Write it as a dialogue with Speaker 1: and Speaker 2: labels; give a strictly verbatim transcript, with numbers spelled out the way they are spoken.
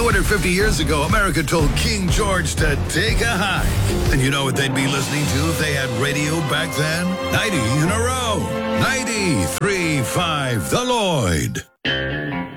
Speaker 1: hundred fifty years ago, America told King George to take a hike. And you know what they'd be listening to if they had radio back then? ninety in a row. ninety-three point five The Lloyd.